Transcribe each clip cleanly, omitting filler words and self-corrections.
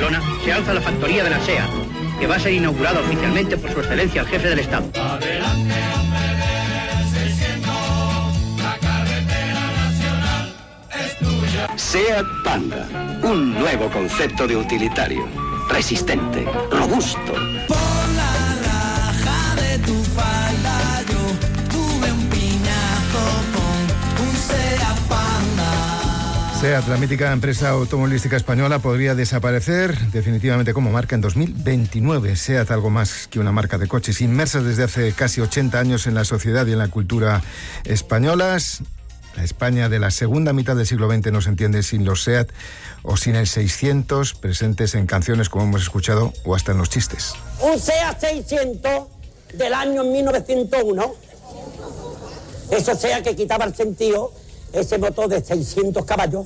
Barcelona se alza la factoría de la SEAT, que va a ser inaugurada oficialmente por su excelencia el jefe del Estado. Adelante, hombre del 600, la carretera nacional es tuya. SEAT Panda, un nuevo concepto de utilitario, resistente, robusto. Por la raja de tu falda yo tuve un piñazo con un SEAT Panda. SEAT, la mítica empresa automovilística española, podría desaparecer definitivamente como marca en 2029. SEAT, algo más que una marca de coches, inmersa desde hace casi 80 años en la sociedad y en la cultura españolas. La España de la segunda mitad del siglo XX no se entiende sin los SEAT o sin el 600, presentes en canciones como hemos escuchado o hasta en los chistes. Un SEAT 600 del año 1901, eso SEAT que quitaba el sentido, ese motor de 600 caballos,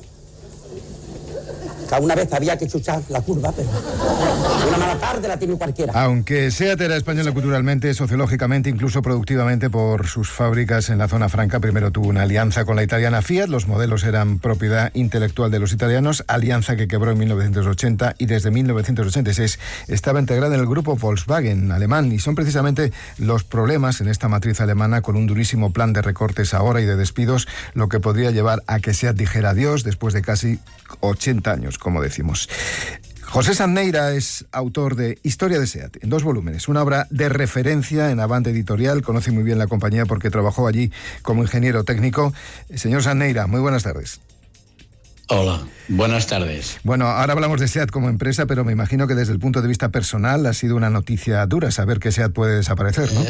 que una vez había que chuchar la curva, pero una mala tarde la tiene cualquiera. Aunque SEAT era española culturalmente, sociológicamente, incluso productivamente por sus fábricas en la zona franca, primero tuvo una alianza con la italiana Fiat, los modelos eran propiedad intelectual de los italianos, alianza que quebró en 1980 y desde 1986 estaba integrada en el grupo Volkswagen alemán, y son precisamente los problemas en esta matriz alemana, con un durísimo plan de recortes ahora y de despidos, lo que podría llevar a que SEAT dijera adiós después de casi 80 años, como decimos. José Sanz Neira es autor de Historia de SEAT, en 2 volúmenes, una obra de referencia en Avante Editorial, conoce muy bien la compañía porque trabajó allí como ingeniero técnico. Señor Sanz Neira, muy buenas tardes. Hola, buenas tardes. Bueno, ahora hablamos de SEAT como empresa, pero me imagino que desde el punto de vista personal ha sido una noticia dura saber que SEAT puede desaparecer, ¿no?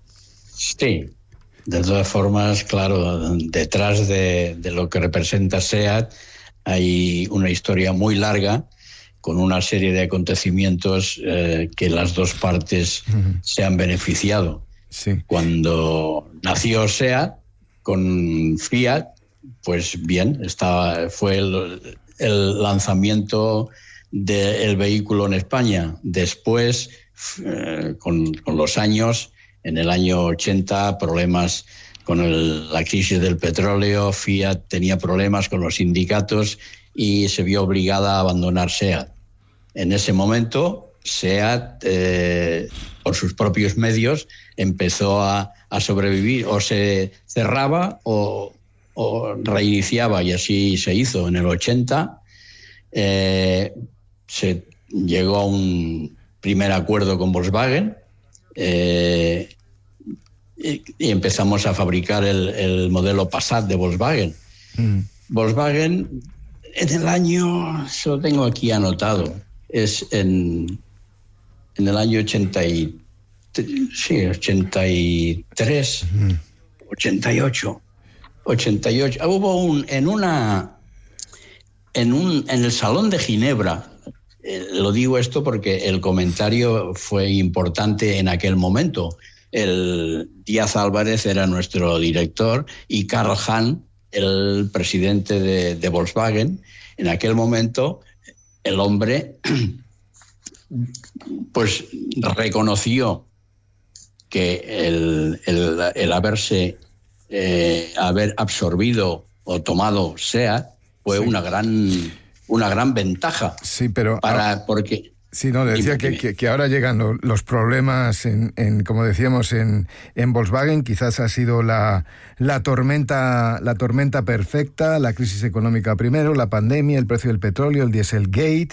Sí, de todas formas, claro, detrás de lo que representa SEAT hay una historia muy larga, con una serie de acontecimientos que las dos partes se han beneficiado. Sí. Cuando nació SEAT con Fiat, pues bien, fue el lanzamiento del vehículo en España. Después, con los años, en el año 80, problemas con la crisis del petróleo, Fiat tenía problemas con los sindicatos y se vio obligada a abandonar SEAT. En ese momento, SEAT, por sus propios medios, empezó a sobrevivir, o se cerraba o reiniciaba, y así se hizo. En el 80 se llegó a un primer acuerdo con Volkswagen, y empezamos a fabricar el modelo Passat de Volkswagen. Volkswagen, en el año, se lo tengo aquí anotado, es en el año 83, 88. Hubo en el Salón de Ginebra, lo digo esto porque el comentario fue importante en aquel momento. El Díaz Álvarez era nuestro director y Karl Hahn, el presidente de Volkswagen. En aquel momento, el hombre pues reconoció que el haber absorbido o tomado SEAT fue una gran ventaja. Sí, pero porque sí, no, le decía que ahora llegan los problemas como decíamos, en Volkswagen. Quizás ha sido la tormenta perfecta, la crisis económica primero, la pandemia, el precio del petróleo, el Dieselgate,